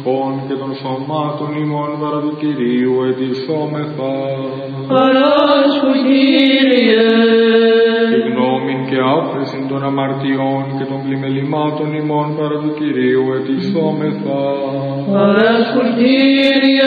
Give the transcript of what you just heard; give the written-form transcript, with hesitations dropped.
ψυχών και των σωμάτων ημών παρά του Κυρίου ετισόμεθα. Παράσχου, Κύριε. Τη γνώμην και άφεσιν των αμαρτιών και των πλημελημάτων ημών παρά του Κυρίου ετισόμεθα. Παράσχου, Κύριε.